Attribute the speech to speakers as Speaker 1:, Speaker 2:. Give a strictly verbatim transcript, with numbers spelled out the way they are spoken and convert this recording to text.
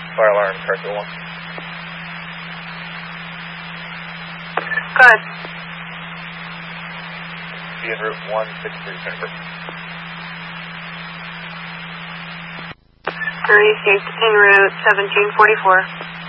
Speaker 1: Fire alarm, Carswell one.
Speaker 2: Good.
Speaker 1: Be en route one six three, Jennifer.
Speaker 2: thirty-six en route seventeen forty-four.